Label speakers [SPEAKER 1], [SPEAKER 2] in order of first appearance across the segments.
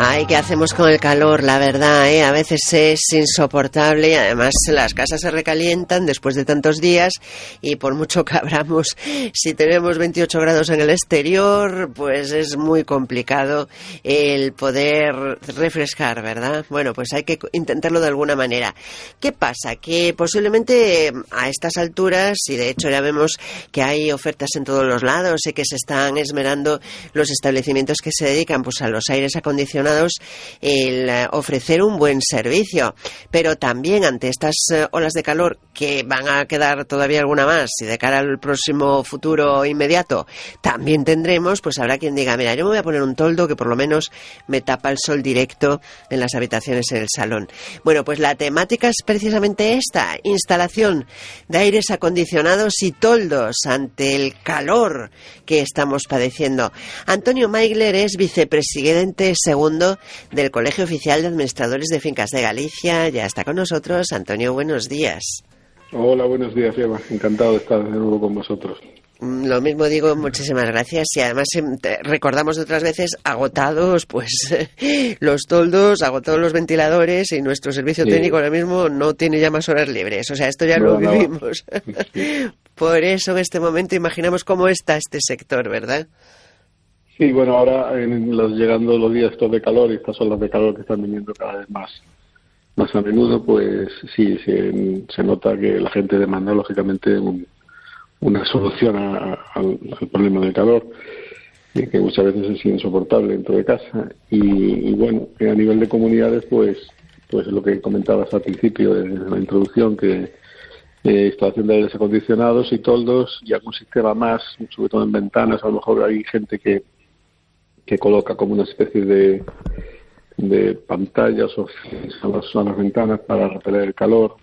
[SPEAKER 1] Ay, ¿qué hacemos con el calor? La verdad, a veces es insoportable y además las casas se recalientan después de tantos días y por mucho que abramos, si tenemos 28 grados en el exterior, pues es muy complicado el poder refrescar, ¿verdad? Bueno, pues hay que intentarlo de alguna manera. ¿Qué pasa? Que posiblemente a estas alturas, y de hecho ya vemos que hay ofertas en todos los lados y que se están esmerando los establecimientos que se dedican pues a los aires acondicionados, el ofrecer un buen servicio, pero también ante estas olas de calor que van a quedar todavía alguna más y de cara al próximo futuro inmediato también tendremos, pues habrá quien diga, mira, yo me voy a poner un toldo que por lo menos me tapa el sol directo en las habitaciones, en el salón. Bueno, pues la temática es precisamente esta, instalación de aires acondicionados y toldos ante el calor que estamos padeciendo. Antonio Maigler es vicepresidente segundo del Colegio Oficial de Administradores de Fincas de Galicia. Ya está con nosotros. Antonio, buenos días.
[SPEAKER 2] Hola, buenos días, Eva. Encantado de estar de nuevo con vosotros.
[SPEAKER 1] Lo mismo digo, muchísimas gracias. Y además recordamos de otras veces agotados pues los toldos, agotados los ventiladores y nuestro servicio técnico ahora mismo no tiene ya más horas libres. O sea, esto ya lo vivimos. Sí. Por eso en este momento imaginamos cómo está este sector, ¿verdad?
[SPEAKER 2] Sí, bueno, ahora llegando los días estos de calor y estas olas de calor que están viniendo cada vez más a menudo, pues sí, se nota que la gente demanda lógicamente una solución al problema del calor, que muchas veces es insoportable dentro de casa. Y bueno, a nivel de comunidades, pues lo que comentabas al principio de la introducción, que instalación de aires acondicionados y toldos y algún sistema más, sobre todo en ventanas. A lo mejor hay gente que coloca como una especie de pantallas o a las ventanas para repeler el calor,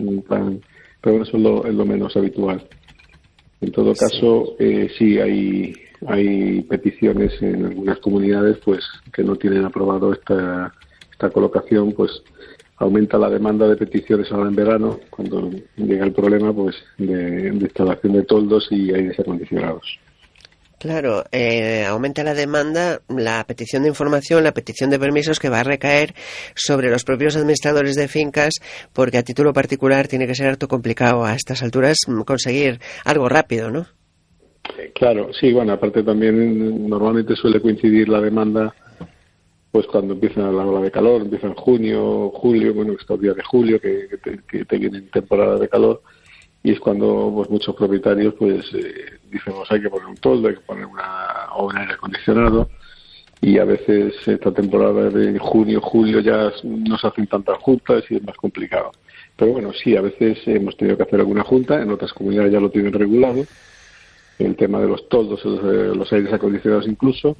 [SPEAKER 2] pero eso es lo menos habitual. En todo caso, sí hay peticiones en algunas comunidades pues que no tienen aprobado esta colocación, pues aumenta la demanda de peticiones ahora en verano, cuando llega el problema pues de instalación de toldos y aires acondicionados.
[SPEAKER 1] Claro, aumenta la demanda, la petición de información, la petición de permisos que va a recaer sobre los propios administradores de fincas, porque a título particular tiene que ser harto complicado a estas alturas conseguir algo rápido, ¿no?
[SPEAKER 2] Claro, sí, bueno, aparte también normalmente suele coincidir la demanda pues cuando empieza la ola de calor, empieza en junio, julio, bueno, estos días de julio que te vienen temporada de calor. Y es cuando pues muchos propietarios pues dicen, pues hay que poner un toldo, hay que poner un aire acondicionado, y a veces esta temporada de junio, julio ya no se hacen tantas juntas y es más complicado. Pero bueno, sí, a veces hemos tenido que hacer alguna junta, en otras comunidades ya lo tienen regulado, el tema de los toldos, los aires acondicionados incluso,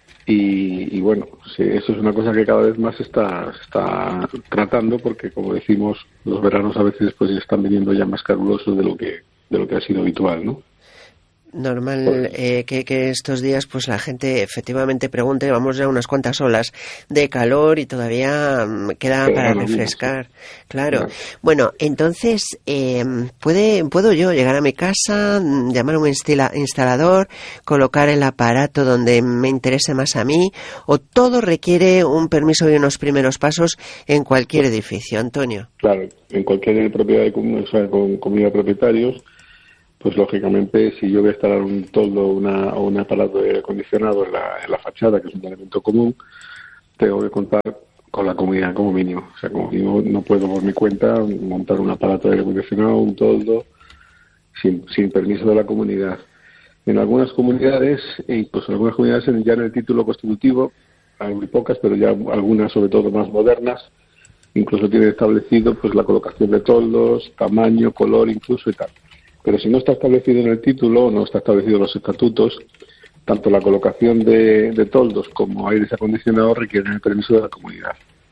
[SPEAKER 2] y bueno, sí, eso es una cosa que cada vez más se está tratando, porque como decimos, los veranos a veces pues están viniendo ya más calurosos de lo que ha sido habitual, ¿no?
[SPEAKER 1] Normal que estos días pues la gente efectivamente pregunte, vamos ya unas cuantas olas de calor y todavía queda para refrescar. Claro. Bueno, entonces, ¿puedo yo llegar a mi casa, llamar a un instalador, colocar el aparato donde me interese más a mí, o todo requiere un permiso y unos primeros pasos en cualquier edificio, Antonio?
[SPEAKER 2] Claro, en cualquier propiedad con comunidad de propietarios, pues lógicamente si yo voy a instalar un toldo o un aparato de aire acondicionado en la fachada, que es un elemento común, tengo que contar con la comunidad como mínimo. O sea, como mínimo no puedo por mi cuenta montar un aparato de aire acondicionado, un toldo, sin permiso de la comunidad. En algunas comunidades, incluso en algunas comunidades ya en el título constitutivo, hay muy pocas, pero ya algunas, sobre todo más modernas, incluso tienen establecido pues la colocación de toldos, tamaño, color incluso y tal. Pero si no está establecido en el título o no está establecido en los estatutos, tanto la colocación de toldos como aires acondicionados requieren el permiso de la comunidad.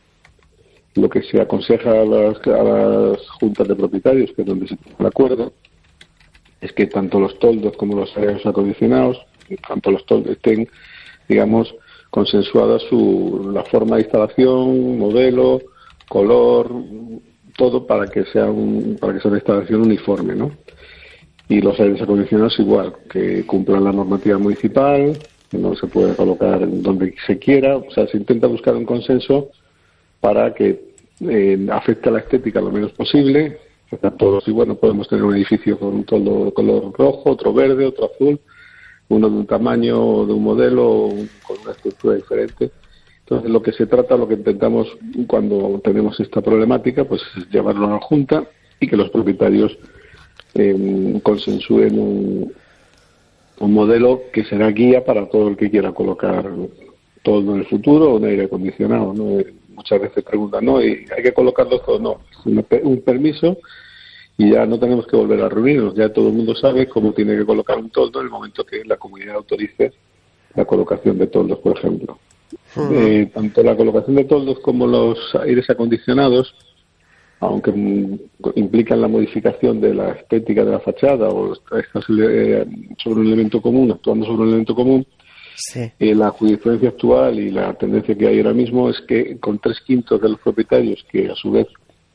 [SPEAKER 2] Lo que se aconseja a las juntas de propietarios, que es donde se toma el acuerdo, es que tanto los toldos como los aires acondicionados, tanto los toldos estén, digamos, consensuadas la forma de instalación, modelo, color, todo para que sea una instalación uniforme, ¿no? Y los aires acondicionados igual, que cumplan la normativa municipal, no se puede colocar donde se quiera. O sea, se intenta buscar un consenso para que afecte a la estética lo menos posible. O sea, todos, y bueno, podemos tener un edificio con un toldo de color rojo, otro verde, otro azul, uno de un tamaño, de un modelo, con una estructura diferente. Entonces, lo que se trata, lo que intentamos cuando tenemos esta problemática, pues es llevarlo a la Junta y que los propietarios consensúen un modelo que será guía para todo el que quiera colocar todo en el futuro o un aire acondicionado, ¿no? Muchas veces preguntan, ¿no? ¿Y hay que colocarlo todo? No, es un permiso y ya no tenemos que volver a reunirnos. Ya todo el mundo sabe cómo tiene que colocar un toldo en el momento que la comunidad autorice la colocación de toldos, por ejemplo. Tanto la colocación de toldos como los aires acondicionados, aunque implican la modificación de la estética de la fachada o sobre un elemento común, actuando sobre un elemento común,
[SPEAKER 1] sí.
[SPEAKER 2] La jurisprudencia actual y la tendencia que hay ahora mismo es que con 3/5 de los propietarios, que a su vez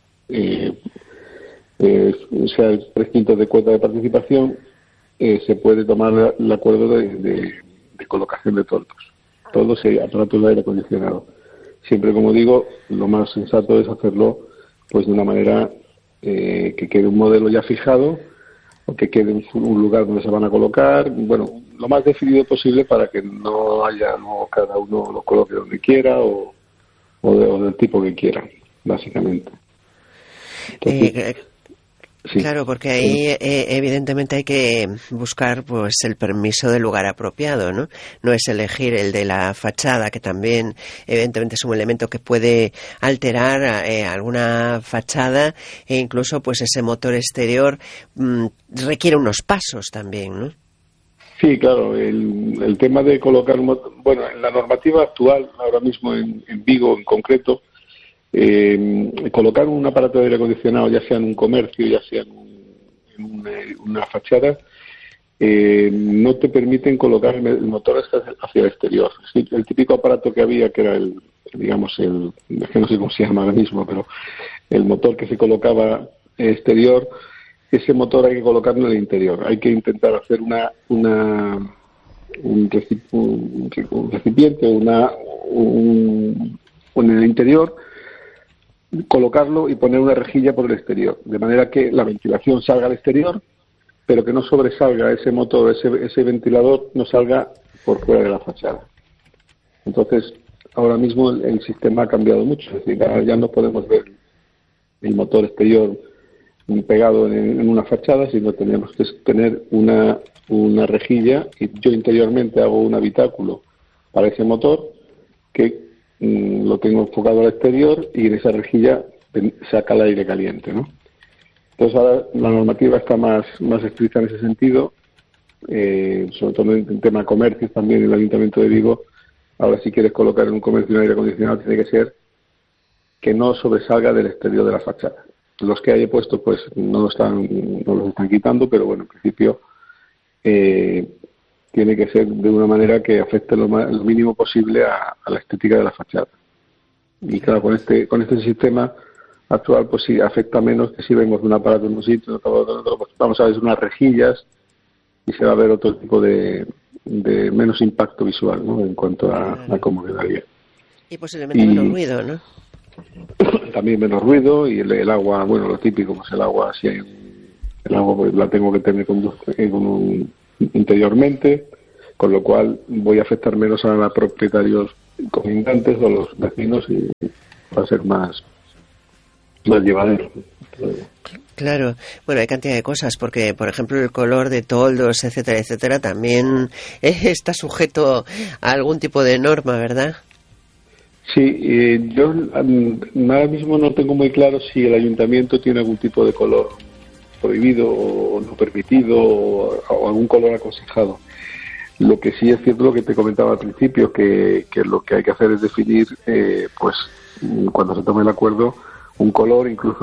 [SPEAKER 2] sea 3/5 de cuota de participación, se puede tomar el acuerdo de colocación de toldos y aparatos de aire acondicionado. Siempre, como digo, lo más sensato es hacerlo pues de una manera que quede un modelo ya fijado o que quede un lugar donde se van a colocar, bueno, lo más definido posible para que no haya, no cada uno lo coloque donde quiera o del tipo que quiera, básicamente. Entonces, sí.
[SPEAKER 1] Claro, porque ahí evidentemente hay que buscar pues el permiso del lugar apropiado, ¿no? No es elegir el de la fachada, que también evidentemente es un elemento que puede alterar alguna fachada, e incluso pues ese motor exterior requiere unos pasos también, ¿no?
[SPEAKER 2] Sí, claro, el tema de colocar bueno, en la normativa actual, ahora mismo en Vigo en concreto, colocar un aparato de aire acondicionado, ya sea en un comercio, ya sea en una fachada, no te permiten colocar el motor hacia el exterior. El típico aparato que había, que era es que no sé cómo se llama ahora mismo, pero el motor que se colocaba exterior, ese motor hay que colocarlo en el interior. Hay que intentar hacer un recipiente, en el interior, colocarlo y poner una rejilla por el exterior, de manera que la ventilación salga al exterior, pero que no sobresalga ese motor, ese ventilador no salga por fuera de la fachada. Entonces, ahora mismo el sistema ha cambiado mucho, es decir, ya no podemos ver el motor exterior pegado en una fachada, sino tenemos que tener una rejilla, y yo interiormente hago un habitáculo para ese motor que lo tengo enfocado al exterior y en esa rejilla saca el aire caliente, ¿no? Entonces ahora la normativa está más estricta en ese sentido, sobre todo en el tema de comercios también. El Ayuntamiento de Vigo, ahora si quieres colocar en un comercio un aire acondicionado tiene que ser que no sobresalga del exterior de la fachada. Los que hay puesto pues no los están quitando, pero bueno, en principio tiene que ser de una manera que afecte lo mínimo posible a la estética de la fachada. Y claro, con este sistema actual, pues sí afecta menos que si vemos un aparato en un sitio, otro, pues vamos a ver unas rejillas y se va a ver otro tipo de menos impacto visual, ¿no? En cuanto a cómo quedaría.
[SPEAKER 1] Y posiblemente menos ruido, ¿no?
[SPEAKER 2] También menos ruido y el agua, bueno, lo típico, pues el agua, si hay el agua pues la tengo que tener interiormente, con lo cual voy a afectar menos a los propietarios colindantes o a los vecinos y va a ser más llevadero.
[SPEAKER 1] Claro, bueno, hay cantidad de cosas, porque por ejemplo el color de toldos, etcétera, también está sujeto a algún tipo de norma, ¿verdad?
[SPEAKER 2] Sí, yo ahora mismo no tengo muy claro si el ayuntamiento tiene algún tipo de color prohibido o no permitido o algún color aconsejado. Lo que sí es cierto, lo que te comentaba al principio, que lo que hay que hacer es definir, pues cuando se tome el acuerdo, un color. Incluso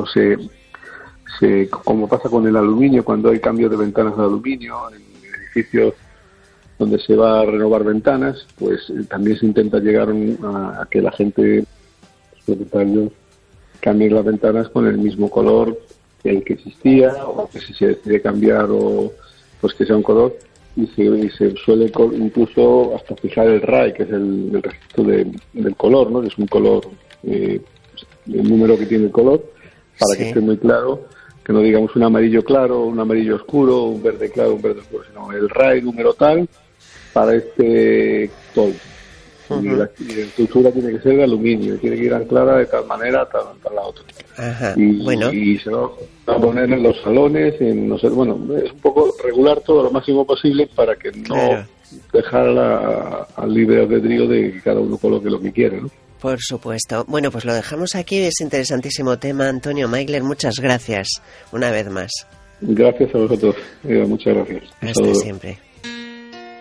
[SPEAKER 2] como pasa con el aluminio, cuando hay cambio de ventanas de aluminio en edificios donde se va a renovar ventanas, pues también se intenta llegar a que la gente, los propietarios, cambien las ventanas con el mismo color que el que existía, o que si se decide cambiar, o pues que sea un color y se suele incluso hasta fijar el RAI, que es el registro del color, ¿no? Que es un color, el número que tiene el color, para que esté muy claro, que no digamos un amarillo claro, un amarillo oscuro, un verde claro, un verde oscuro, sino el RAI número tal para este toldo. Uh-huh. Y la estructura tiene que ser de aluminio, tiene que ir anclada de tal manera tal la otra.
[SPEAKER 1] Ajá.
[SPEAKER 2] Y se va a poner en los salones, es un poco regular todo lo máximo posible para que no dejar al libre albedrío de que cada uno coloque lo que quiere, ¿no?
[SPEAKER 1] Por supuesto. Bueno, pues lo dejamos aquí, es interesantísimo tema. Antonio Maigler, muchas gracias una vez más.
[SPEAKER 2] Gracias a vosotros, muchas gracias.
[SPEAKER 1] Hasta siempre.